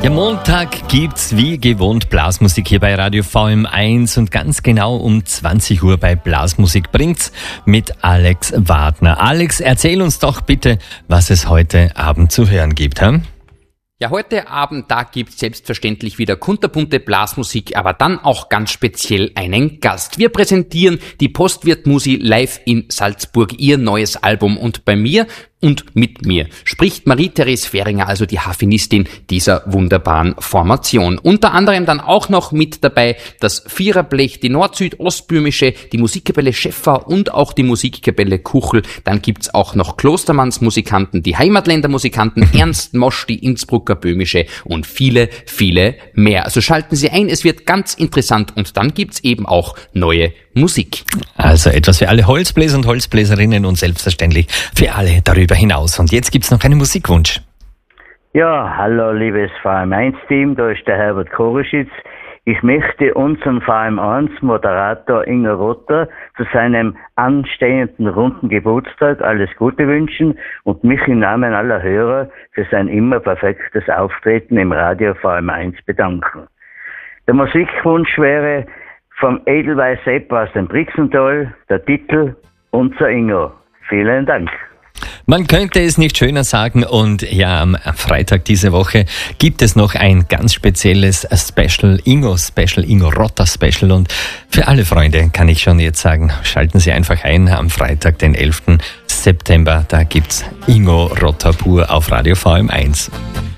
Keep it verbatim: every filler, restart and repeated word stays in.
Ja, Montag gibt's wie gewohnt Blasmusik hier bei Radio V M eins und ganz genau um zwanzig Uhr bei Blasmusik bringt's mit Alex Wagner. Alex, erzähl uns doch bitte, was es heute Abend zu hören gibt, hm? Ja, heute Abend, da gibt's selbstverständlich wieder kunterbunte Blasmusik, aber dann auch ganz speziell einen Gast. Wir präsentieren die Postwirt-Musi live in Salzburg, ihr neues Album, und bei mir und mit mir spricht Marie-Therese Fehringer, also die Harfenistin dieser wunderbaren Formation. Unter anderem dann auch noch mit dabei das Viererblech, die Nord-Süd-Ostböhmische, die Musikkapelle Schäffer und auch die Musikkapelle Kuchel. Dann gibt's auch noch Klostermanns Musikanten, die Heimatländer Musikanten, Ernst Mosch, die Innsbrucker Böhmische und viele, viele mehr. Also schalten Sie ein, es wird ganz interessant, und dann gibt's eben auch neue Musik. Also etwas für alle Holzbläser und Holzbläserinnen und selbstverständlich für alle darüber hinaus. Und jetzt gibt's noch einen Musikwunsch. Ja, hallo liebes V M eins Team, da ist der Herbert Koreschitz. Ich möchte unseren V M eins Moderator Ingo Rotter zu seinem anstehenden runden Geburtstag alles Gute wünschen und mich im Namen aller Hörer für sein immer perfektes Auftreten im Radio V M eins bedanken. Der Musikwunsch wäre vom Edelweiß Sepp aus dem Brixental, der Titel Unser Ingo. Vielen Dank. Man könnte es nicht schöner sagen, und ja, am Freitag diese Woche gibt es noch ein ganz spezielles Special, Ingo-Special, Ingo-Rotter-Special, und für alle Freunde kann ich schon jetzt sagen, schalten Sie einfach ein am Freitag, den elften September, da gibt's Ingo Rotter pur auf Radio V M eins.